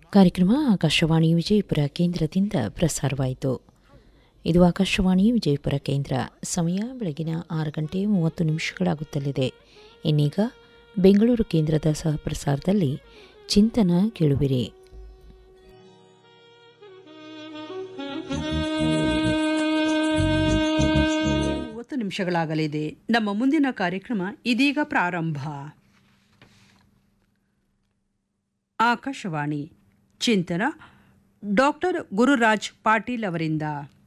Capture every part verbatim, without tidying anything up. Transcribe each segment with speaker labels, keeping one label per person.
Speaker 1: ಕಾರ್ಯಕ್ರಮ ಆಕಾಶವಾಣಿ ವಿಜಯಪುರ ಕೇಂದ್ರದಿಂದ ಪ್ರಸಾರವಾಯಿತು. ಇದು ಆಕಾಶವಾಣಿ ವಿಜಯಪುರ ಕೇಂದ್ರ. ಸಮಯ ಬೆಳಗಿನ ಆರು ಗಂಟೆ ಮೂವತ್ತು ನಿಮಿಷಗಳಾಗುತ್ತಲಿದೆ. ಇನ್ನೀಗ ಬೆಂಗಳೂರು ಕೇಂದ್ರದ ಸಹ ಪ್ರಸಾರದಲ್ಲಿ ಚಿಂತನ ಕೇಳುವಿರಿ.
Speaker 2: ಮೂವತ್ತು ನಿಮಿಷಗಳಾಗಲಿದೆ. ನಮ್ಮ ಮುಂದಿನ ಕಾರ್ಯಕ್ರಮ ಇದೀಗ ಪ್ರಾರಂಭ. ಆಕಾಶವಾಣಿ ಚಿಂತನ ಡಾಕ್ಟರ್ ಗುರುರಾಜ್ ಪಾಟೀಲ್ ಅವರಿಂದ.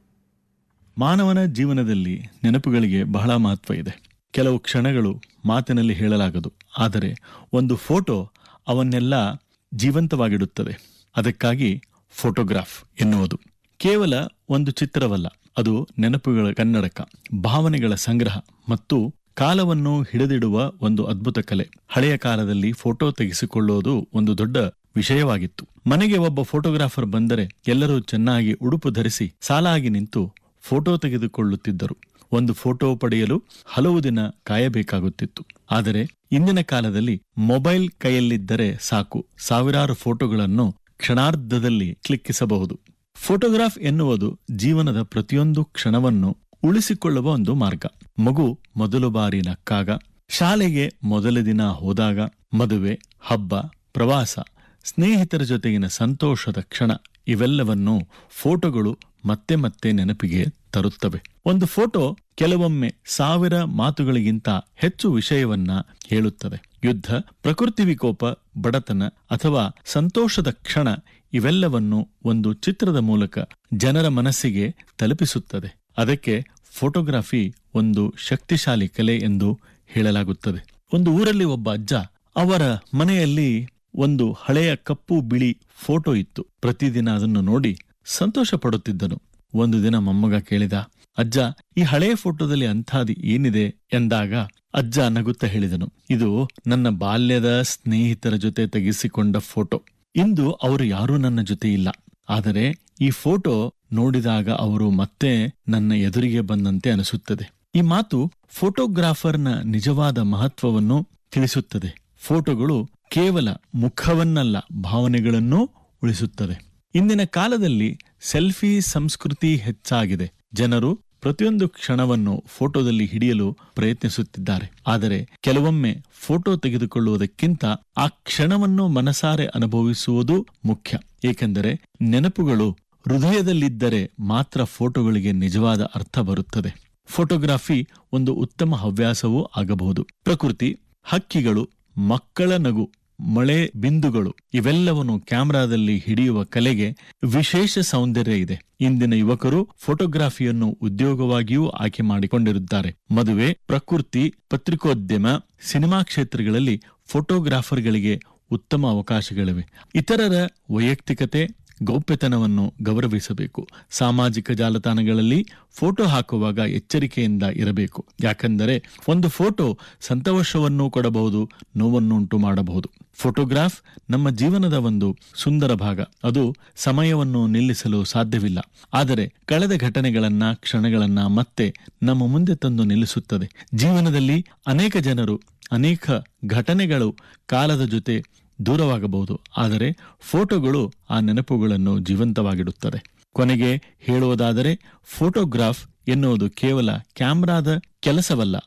Speaker 3: ಮಾನವನ ಜೀವನದಲ್ಲಿ ನೆನಪುಗಳಿಗೆ ಬಹಳ ಮಹತ್ವ ಇದೆ. ಕೆಲವು ಕ್ಷಣಗಳು ಮಾತಿನಲ್ಲಿ ಹೇಳಲಾಗದು, ಆದರೆ ಒಂದು ಫೋಟೋ ಅವನ್ನೆಲ್ಲ ಜೀವಂತವಾಗಿಡುತ್ತದೆ. ಅದಕ್ಕಾಗಿ ಫೋಟೋಗ್ರಾಫ್ ಎನ್ನುವುದು ಕೇವಲ ಒಂದು ಚಿತ್ರವಲ್ಲ, ಅದು ನೆನಪುಗಳ ಕನ್ನಡಕ, ಭಾವನೆಗಳ ಸಂಗ್ರಹ ಮತ್ತು ಕಾಲವನ್ನು ಹಿಡಿದಿಡುವ ಒಂದು ಅದ್ಭುತ ಕಲೆ. ಹಳೆಯ ಕಾಲದಲ್ಲಿ ಫೋಟೋ ತೆಗೆಸಿಕೊಳ್ಳುವುದು ಒಂದು ದೊಡ್ಡ ವಿಷಯವಾಗಿತ್ತು. ಮನೆಗೆ ಒಬ್ಬ ಫೋಟೋಗ್ರಾಫರ್ ಬಂದರೆ ಎಲ್ಲರೂ ಚೆನ್ನಾಗಿ ಉಡುಪು ಧರಿಸಿ ಸಾಲಾಗಿ ನಿಂತು ಫೋಟೋ ತೆಗೆದುಕೊಳ್ಳುತ್ತಿದ್ದರು. ಒಂದು ಫೋಟೋ ಪಡೆಯಲು ಹಲವು ದಿನ ಕಾಯಬೇಕಾಗುತ್ತಿತ್ತು. ಆದರೆ ಇಂದಿನ ಕಾಲದಲ್ಲಿ ಮೊಬೈಲ್ ಕೈಯಲ್ಲಿದ್ದರೆ ಸಾಕು, ಸಾವಿರಾರು ಫೋಟೋಗಳನ್ನು ಕ್ಷಣಾರ್ಧದಲ್ಲಿ ಕ್ಲಿಕ್ಕಿಸಬಹುದು. ಫೋಟೋಗ್ರಾಫ್ ಎನ್ನುವುದು ಜೀವನದ ಪ್ರತಿಯೊಂದು ಕ್ಷಣವನ್ನು ಉಳಿಸಿಕೊಳ್ಳುವ ಒಂದು ಮಾರ್ಗ. ಮಗು ಮೊದಲು ಬಾರಿ ನಕ್ಕಾಗ, ಶಾಲೆಗೆ ಮೊದಲ ದಿನ ಹೋದಾಗ, ಮದುವೆ, ಹಬ್ಬ, ಪ್ರವಾಸ, ಸ್ನೇಹಿತರ ಜೊತೆಗಿನ ಸಂತೋಷದ ಕ್ಷಣ, ಇವೆಲ್ಲವನ್ನು ಫೋಟೋಗಳು ಮತ್ತೆ ಮತ್ತೆ ನೆನಪಿಗೆ ತರುತ್ತವೆ. ಒಂದು ಫೋಟೋ ಕೆಲವೊಮ್ಮೆ ಸಾವಿರ ಮಾತುಗಳಿಗಿಂತ ಹೆಚ್ಚು ವಿಷಯವನ್ನ ಹೇಳುತ್ತದೆ. ಯುದ್ಧ, ಪ್ರಕೃತಿ ವಿಕೋಪ, ಬಡತನ ಅಥವಾ ಸಂತೋಷದ ಕ್ಷಣ, ಇವೆಲ್ಲವನ್ನು ಒಂದು ಚಿತ್ರದ ಮೂಲಕ ಜನರ ಮನಸ್ಸಿಗೆ ತಲುಪಿಸುತ್ತದೆ. ಅದಕ್ಕೆ ಫೋಟೋಗ್ರಫಿ ಒಂದು ಶಕ್ತಿಶಾಲಿ ಕಲೆ ಎಂದು ಹೇಳಲಾಗುತ್ತದೆ. ಒಂದು ಊರಲ್ಲಿ ಒಬ್ಬ ಅಜ್ಜ, ಅವರ ಮನೆಯಲ್ಲಿ ಒಂದು ಹಳೆಯ ಕಪ್ಪು ಬಿಳಿ ಫೋಟೋ ಇತ್ತು. ಪ್ರತಿದಿನ ಅದನ್ನು ನೋಡಿ ಸಂತೋಷ ಪಡುತ್ತಿದ್ದನು. ಒಂದು ದಿನ ಮೊಮ್ಮಗ ಕೇಳಿದ, ಅಜ್ಜ, ಈ ಹಳೆಯ ಫೋಟೋದಲ್ಲಿ ಅಂಥದ್ದು ಏನಿದೆ ಎಂದಾಗ ಅಜ್ಜ ನಗುತ್ತಾ ಹೇಳಿದನು, ಇದು ನನ್ನ ಬಾಲ್ಯದ ಸ್ನೇಹಿತರ ಜೊತೆ ತೆಗೆಸಿಕೊಂಡ ಫೋಟೋ. ಇಂದು ಅವರು ಯಾರೂ ನನ್ನ ಜೊತೆ ಇಲ್ಲ, ಆದರೆ ಈ ಫೋಟೋ ನೋಡಿದಾಗ ಅವರು ಮತ್ತೆ ನನ್ನ ಎದುರಿಗೆ ಬಂದಂತೆ ಅನಿಸುತ್ತದೆ. ಈ ಮಾತು ಫೋಟೋಗ್ರಾಫರ್ನ ನಿಜವಾದ ಮಹತ್ವವನ್ನು ತಿಳಿಸುತ್ತದೆ. ಫೋಟೋಗಳು ಕೇವಲ ಮುಖವನ್ನಲ್ಲ, ಭಾವನೆಗಳನ್ನೂ ಉಳಿಸುತ್ತದೆ. ಇಂದಿನ ಕಾಲದಲ್ಲಿ ಸೆಲ್ಫಿ ಸಂಸ್ಕೃತಿ ಹೆಚ್ಚಾಗಿದೆ. ಜನರು ಪ್ರತಿಯೊಂದು ಕ್ಷಣವನ್ನು ಫೋಟೋದಲ್ಲಿ ಹಿಡಿಯಲು ಪ್ರಯತ್ನಿಸುತ್ತಿದ್ದಾರೆ. ಆದರೆ ಕೆಲವೊಮ್ಮೆ ಫೋಟೋ ತೆಗೆದುಕೊಳ್ಳುವುದಕ್ಕಿಂತ ಆ ಕ್ಷಣವನ್ನು ಮನಸಾರೆ ಅನುಭವಿಸುವುದು ಮುಖ್ಯ. ಏಕೆಂದರೆ ನೆನಪುಗಳು ಹೃದಯದಲ್ಲಿದ್ದರೆ ಮಾತ್ರ ಫೋಟೋಗಳಿಗೆ ನಿಜವಾದ ಅರ್ಥ ಬರುತ್ತದೆ. ಫೋಟೋಗ್ರಫಿ ಒಂದು ಉತ್ತಮ ಹವ್ಯಾಸವೂ ಆಗಬಹುದು. ಪ್ರಕೃತಿ, ಹಕ್ಕಿಗಳು, ಮಕ್ಕಳ ನಗು, ಮಳೆ ಬಿಂದುಗಳು, ಇವೆಲ್ಲವನ್ನು ಕ್ಯಾಮೆರಾದಲ್ಲಿ ಹಿಡಿಯುವ ಕಲೆಗೆ ವಿಶೇಷ ಸೌಂದರ್ಯ ಇದೆ. ಇಂದಿನ ಯುವಕರು ಫೋಟೋಗ್ರಫಿಯನ್ನು ಉದ್ಯೋಗವಾಗಿಯೂ ಆಯ್ಕೆ ಮಾಡಿಕೊಂಡಿರುತ್ತಾರೆ. ಮದುವೆ, ಪ್ರಕೃತಿ, ಪತ್ರಿಕೋದ್ಯಮ, ಸಿನಿಮಾ ಕ್ಷೇತ್ರಗಳಲ್ಲಿ ಫೋಟೋಗ್ರಾಫರ್ಗಳಿಗೆ ಉತ್ತಮ ಅವಕಾಶಗಳಿವೆ. ಇತರರ ವೈಯಕ್ತಿಕತೆ, ಗೌಪ್ಯತನವನ್ನು ಗೌರವಿಸಬೇಕು. ಸಾಮಾಜಿಕ ಜಾಲತಾಣಗಳಲ್ಲಿ ಫೋಟೋ ಹಾಕುವಾಗ ಎಚ್ಚರಿಕೆಯಿಂದ ಇರಬೇಕು. ಯಾಕೆಂದರೆ ಒಂದು ಫೋಟೋ ಸಂತೋಷವನ್ನು ಕೊಡಬಹುದು, ನೋವನ್ನುಂಟು ಮಾಡಬಹುದು. ಫೋಟೋಗ್ರಾಫ್ ನಮ್ಮ ಜೀವನದ ಒಂದು ಸುಂದರ ಭಾಗ. ಅದು ಸಮಯವನ್ನು ನಿಲ್ಲಿಸಲು ಸಾಧ್ಯವಿಲ್ಲ, ಆದರೆ ಕಳೆದ ಘಟನೆಗಳನ್ನ, ಕ್ಷಣಗಳನ್ನ ಮತ್ತೆ ನಮ್ಮ ಮುಂದೆ ತಂದು ನಿಲ್ಲಿಸುತ್ತದೆ. ಜೀವನದಲ್ಲಿ ಅನೇಕ ಜನರು, ಅನೇಕ ಘಟನೆಗಳು ಕಾಲದ ಜೊತೆ ದೂರವಾಗಬಹುದು, ಆದರೆ ಫೋಟೋಗಳು ಆ ನೆನಪುಗಳನ್ನು ಜೀವಂತವಾಗಿಡುತ್ತದೆ. ಕೊನೆಗೆ ಹೇಳುವುದಾದರೆ, ಫೋಟೋಗ್ರಾಫ್ ಎನ್ನುವುದು ಕೇವಲ ಕ್ಯಾಮ್ರಾದ ಕೆಲಸವಲ್ಲ,